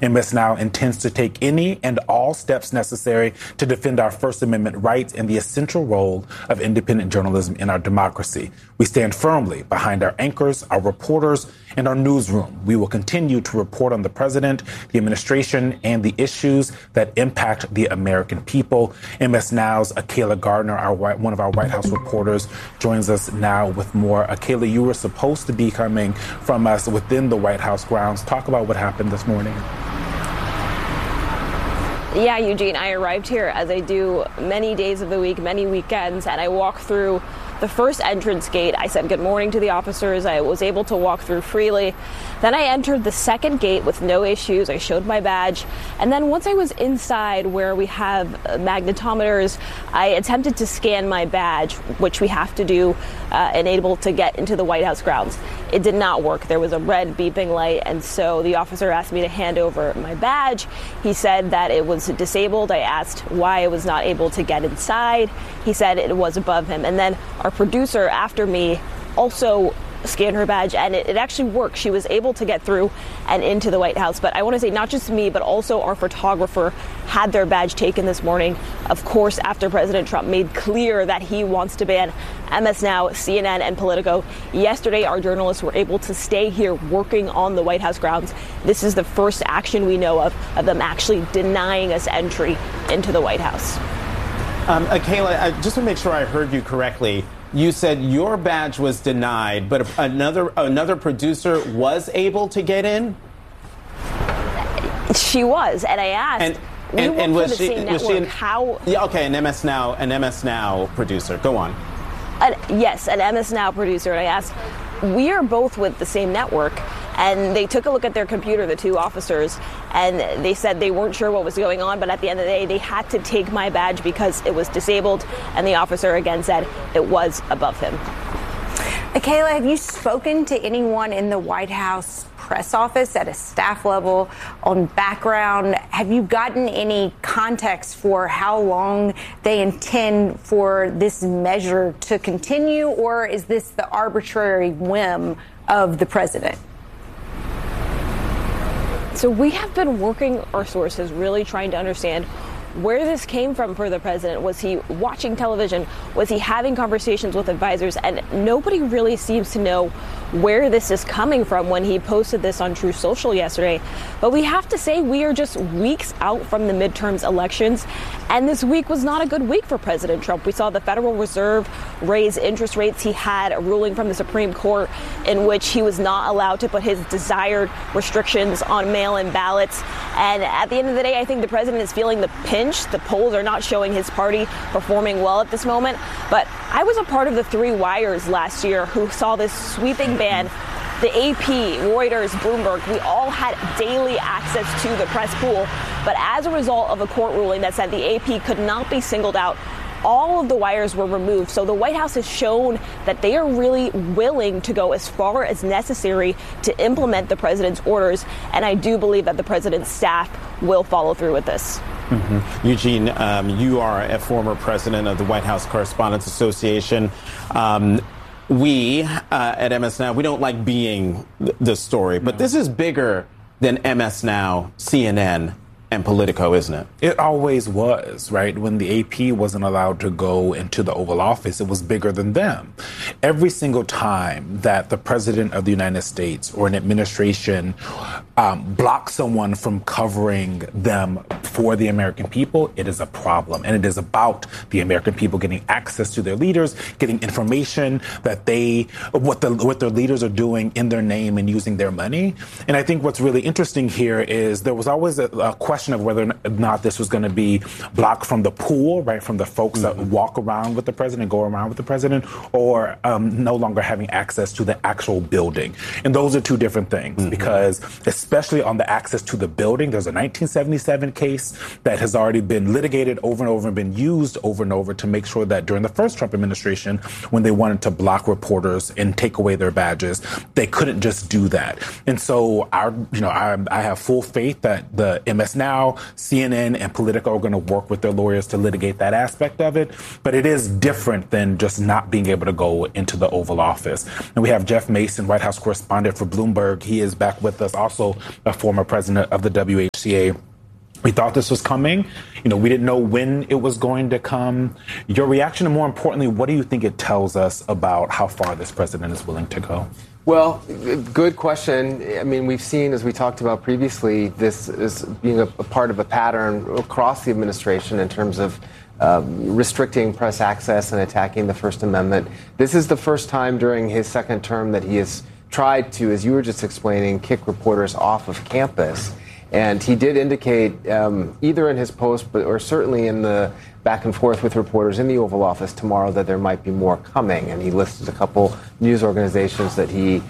MS Now intends to take any and all steps necessary to defend our First Amendment rights and the essential role of independent journalism in our democracy. We stand firmly behind our anchors, our reporters, and our newsroom. We will continue to report on the president, the administration, and the issues that impact the American people. MS Now's Akayla Gardner, one of our White House reporters, joins us now with more. Akayla, you were supposed to be coming from us within the White House grounds. Talk about what happened this morning. Yeah, Eugene, I arrived here as I do many days of the week, many weekends, and I walked through the first entrance gate. I said good morning to the officers. I was able to walk through freely. Then I entered the second gate with no issues. I showed my badge. And then once I was inside where we have magnetometers, I attempted to scan my badge, which we have to do and able to get into the White House grounds. It did not work. There was a red beeping light. And so the officer asked me to hand over my badge. He said that it was disabled. I asked why I was not able to get inside. He said it was above him. And then our producer after me also scanned her badge, and it actually worked. She was able to get through and into the White House. But I want to say not just me, but also our photographer had their badge taken this morning. Of course, after President Trump made clear that he wants to ban MS Now, CNN, and Politico. Yesterday, our journalists were able to stay here working on the White House grounds. This is the first action we know of them actually denying us entry into the White House. Akayla, just to make sure I heard you correctly, you said your badge was denied, but another producer was able to get in? She was, and I asked. And was she how? Yeah, okay, an MS Now producer. Go on. Yes, an MS Now producer. And I asked, we are both with the same network. And they took a look at their computer, the two officers, and they said they weren't sure what was going on. But at the end of the day, they had to take my badge because it was disabled. And the officer again said it was above him. Akayla, have you spoken to anyone in the White House press office at a staff level on background? Have you gotten any context for how long they intend for this measure to continue? Or is this the arbitrary whim of the president? So we have been working our sources, really trying to understand where this came from for the president. Was he watching television? Was he having conversations with advisors? And nobody really seems to know where this is coming from when he posted this on Truth Social yesterday. But we have to say we are just weeks out from the midterms elections. And this week was not a good week for President Trump. We saw the Federal Reserve raise interest rates. He had a ruling from the Supreme Court in which he was not allowed to put his desired restrictions on mail-in ballots. And at the end of the day, I think the president is feeling the pinch. The polls are not showing his party performing well at this moment. But I was a part of the three wires last year who saw this sweeping ban. The AP, Reuters, Bloomberg, we all had daily access to the press pool. But as a result of a court ruling that said the AP could not be singled out, all of the wires were removed. So the White House has shown that they are really willing to go as far as necessary to implement the president's orders. And I do believe that the president's staff will follow through with this. Mm-hmm. Eugene, you are a former president of the White House Correspondents Association. We at MS Now, we don't like being the story, but this is bigger than MS Now, CNN, and Politico, isn't it? It always was, right? When the AP wasn't allowed to go into the Oval Office, it was bigger than them. Every single time that the president of the United States or an administration blocks someone from covering them for the American people, it is a problem. And it is about the American people getting access to their leaders, getting information that what their leaders are doing in their name and using their money. And I think what's really interesting here is there was always a question of whether or not this was going to be blocked from the pool, right, from the folks that walk around with the president, go around with the president, or no longer having access to the actual building. And those are two different things because especially on the access to the building, there's a 1977 case case that has already been litigated over and over and been used over and over to make sure that during the first Trump administration, when they wanted to block reporters and take away their badges, they couldn't just do that. And so I have full faith that the MS Now, CNN, and Politico are going to work with their lawyers to litigate that aspect of it. But it is different than just not being able to go into the Oval Office. And we have Jeff Mason, White House correspondent for Bloomberg. He is back with us, also a former president of the WHCA. We thought this was coming. We didn't know when it was going to come. Your reaction, and more importantly, what do you think it tells us about how far this president is willing to go? Well, good question. I mean, we've seen, as we talked about previously, this is being a part of a pattern across the administration in terms of restricting press access and attacking the First Amendment. This is the first time during his second term that he has tried to, as you were just explaining, kick reporters off of campus. And he did indicate, either in his post or certainly in the back and forth with reporters in the Oval Office tomorrow, that there might be more coming. And he listed a couple news organizations that he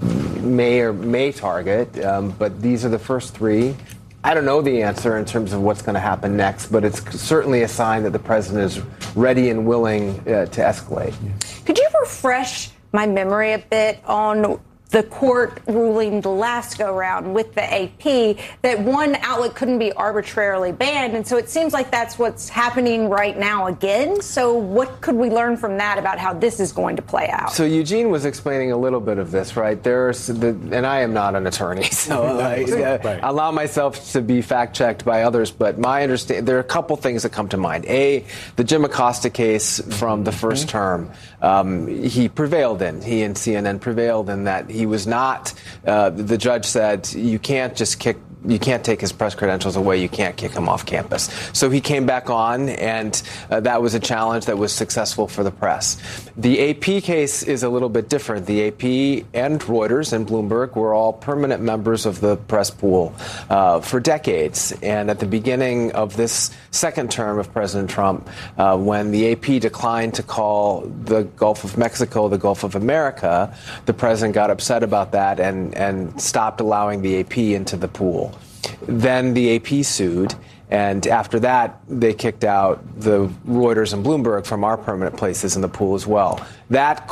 may target, but these are the first three. I don't know the answer in terms of what's going to happen next, but it's certainly a sign that the president is ready and willing to escalate. Could you refresh my memory a bit on the court ruling the last go-round with the AP that one outlet couldn't be arbitrarily banned? And so it seems like that's what's happening right now again. So what could we learn from that about how this is going to play out? So Eugene was explaining a little bit of this, right? And I am not an attorney, so I allow myself to be fact-checked by others. But my understanding, there are a couple things that come to mind. A, the Jim Acosta case from the first term, he prevailed in. He and CNN prevailed in that he was not, the judge said, you can't take his press credentials away. You can't kick him off campus. So he came back on, and that was a challenge that was successful for the press. The AP case is a little bit different. The AP and Reuters and Bloomberg were all permanent members of the press pool for decades. And at the beginning of this second term of President Trump, when the AP declined to call the Gulf of Mexico the Gulf of America, the president got upset about that and stopped allowing the AP into the pool. Then the AP sued, and after that, they kicked out the Reuters and Bloomberg from our permanent places in the pool as well. That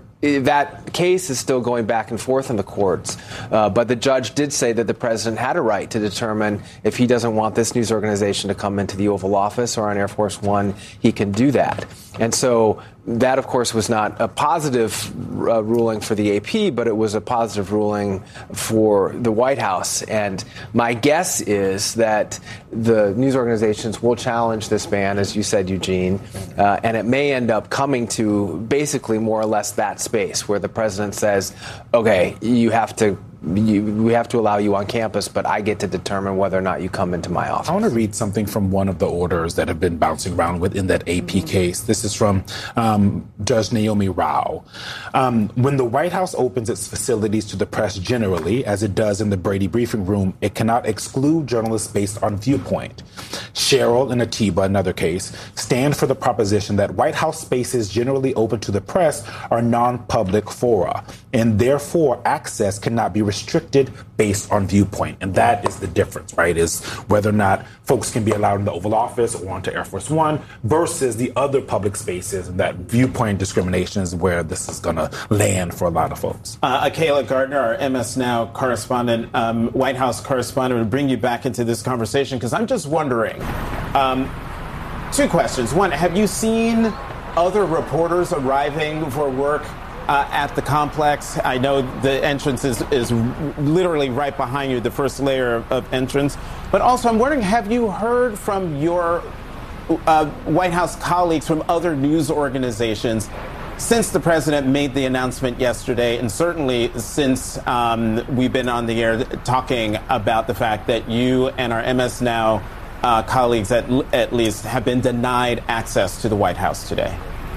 case is still going back and forth in the courts, but the judge did say that the president had a right to determine if he doesn't want this news organization to come into the Oval Office or on Air Force One, he can do that. And so that, of course, was not a positive ruling for the AP, but it was a positive ruling for the White House. And my guess is that the news organizations will challenge this ban, as you said, Eugene, and it may end up coming to basically more or less that space where the president says, okay, we have to allow you on campus, but I get to determine whether or not you come into my office. I want to read something from one of the orders that have been bouncing around within that AP case. This is from Judge Naomi Rao. When the White House opens its facilities to the press generally, as it does in the Brady briefing room, it cannot exclude journalists based on viewpoint. Sherrill and Atiba, another case, stand for the proposition that White House spaces generally open to the press are non-public fora, and therefore access cannot be restricted based on viewpoint. And that is the difference, right, is whether or not folks can be allowed in the Oval Office or onto Air Force One versus the other public spaces, and that viewpoint discrimination is where this is going to land for a lot of folks. Akayla Gardner, our MS Now correspondent, White House correspondent, would bring you back into this conversation because I'm just wondering, two questions. One, have you seen other reporters arriving for work at the complex? I know the entrance is literally right behind you, the first layer of entrance. But also, I'm wondering, have you heard from your White House colleagues from other news organizations since the president made the announcement yesterday, and certainly since we've been on the air talking about the fact that you and our MS Now colleagues at least have been denied access to the White House today?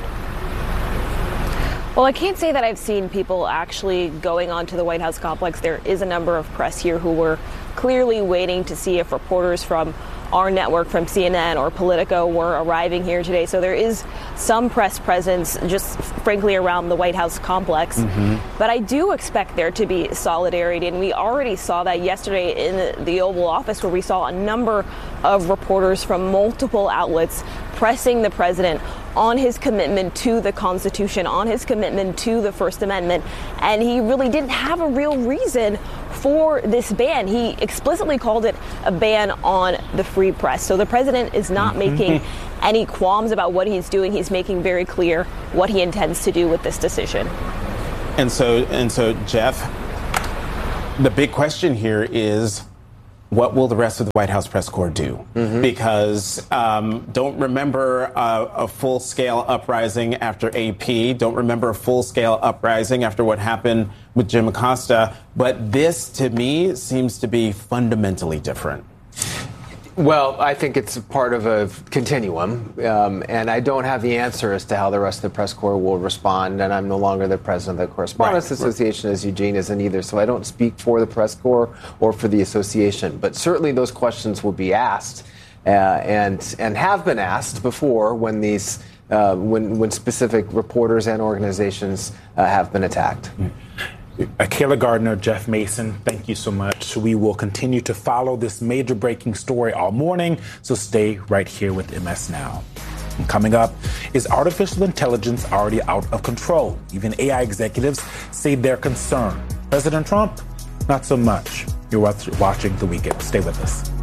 Well, I can't say that I've seen people actually going onto the White House complex. There is a number of press here who were clearly waiting to see if reporters from our network, from CNN or Politico, were arriving here today. So there is some press presence just frankly around the White House complex. But I do expect there to be solidarity, and we already saw that yesterday in the Oval Office, where we saw a number of reporters from multiple outlets pressing the president on his commitment to the Constitution, on his commitment to the First Amendment. And he really didn't have a real reason for this ban. He explicitly called it a ban on the free press. So the president is not making any qualms about what he's doing. He's making very clear what he intends to do with this decision. And so, Jeff, the big question here is, what will the rest of the White House press corps do? Because don't remember a full-scale uprising after AP. Don't remember a full-scale uprising after what happened with Jim Acosta. But this, to me, seems to be fundamentally different. Well, I think it's part of a continuum, and I don't have the answer as to how the rest of the press corps will respond, and I'm no longer the president of the Correspondents Association, as Eugene isn't either, so I don't speak for the press corps or for the association. But certainly those questions will be asked, and have been asked before when these when specific reporters and organizations have been attacked. Kayla Gardner, Jeff Mason, thank you so much. We will continue to follow this major breaking story all morning, so stay right here with MS Now. And coming up, is artificial intelligence already out of control? Even AI executives say they're concerned. President Trump, not so much. You're watching The Weekend. Stay with us.